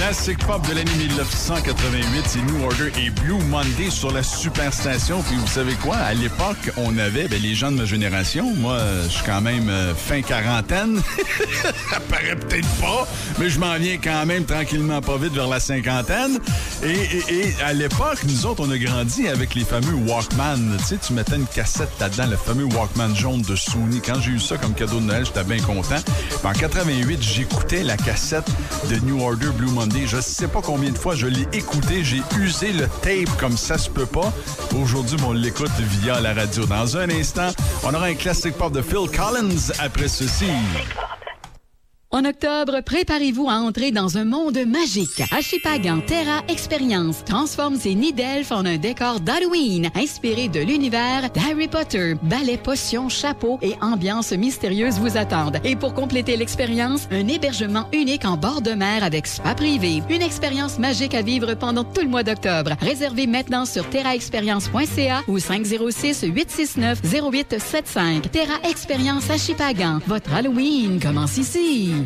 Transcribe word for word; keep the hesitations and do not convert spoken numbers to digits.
Classic pop de l'année dix-neuf cent quatre-vingt-huit, c'est New Order et Blue Monday sur la Superstation. Puis vous savez quoi? À l'époque, on avait, ben, les gens de ma génération, moi, je suis quand même euh, fin quarantaine. Ça paraît peut-être pas, mais je m'en viens quand même tranquillement pas vite vers la cinquantaine. Et, et, et à l'époque, nous autres, on a grandi avec les fameux Walkman. Tu sais, tu mettais une cassette là-dedans, le fameux Walkman jaune de Sony. Quand j'ai eu ça comme cadeau de Noël, j'étais bien content. Puis en quatre-vingt-huit, j'écoutais la cassette de New Order Blue Monday. Je sais pas combien de fois je l'ai écouté. J'ai usé le tape comme ça se peut pas. Aujourd'hui, on l'écoute via la radio. Dans un instant, on aura un classique pop de Phil Collins après ceci. En octobre, préparez-vous à entrer dans un monde magique. Achipagan Terra Experience transforme ses nids d'elfes en un décor d'Halloween, inspiré de l'univers d'Harry Potter. Balais, potions, chapeaux et ambiance mystérieuse vous attendent. Et pour compléter l'expérience, un hébergement unique en bord de mer avec spa privé. Une expérience magique à vivre pendant tout le mois d'octobre. Réservez maintenant sur terra experience point c a ou cinq zéro six, huit six neuf, zéro huit sept cinq. Terra Experience Achipagan. Votre Halloween commence ici.